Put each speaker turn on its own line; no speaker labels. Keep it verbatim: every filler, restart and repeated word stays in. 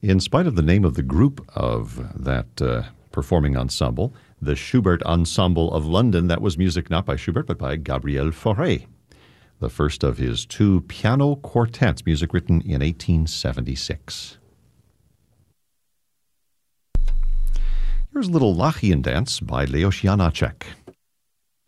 In spite of the name of the group of that uh, performing ensemble, the Schubert Ensemble of London, that was music not by Schubert but by Gabriel Fauré, the first of his two piano quartets, music written in eighteen seventy-six. Here's a little Lachian dance by Leos Janáček.